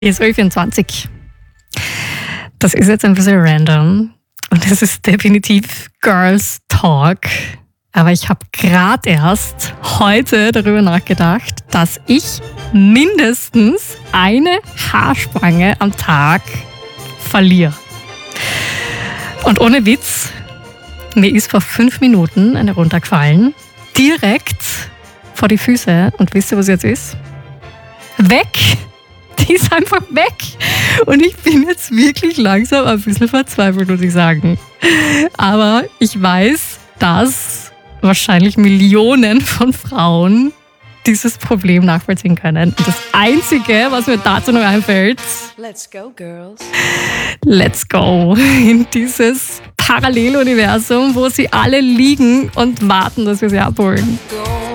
Hier ist Ö24. Das ist jetzt ein bisschen random und es ist definitiv Girls Talk. Aber ich habe gerade erst heute darüber nachgedacht, dass ich mindestens eine Haarspange am Tag verliere. Und ohne Witz, mir ist vor 5 Minuten eine runtergefallen, direkt vor die Füße. Und wisst ihr, was jetzt ist? Weg! Die ist einfach weg. Und ich bin jetzt wirklich langsam ein bisschen verzweifelt, muss ich sagen. Aber ich weiß, dass wahrscheinlich Millionen von Frauen dieses Problem nachvollziehen können. Und das Einzige, was mir dazu noch einfällt, Let's go, girls. let's go in dieses Paralleluniversum, wo sie alle liegen und warten, dass wir sie abholen. Go.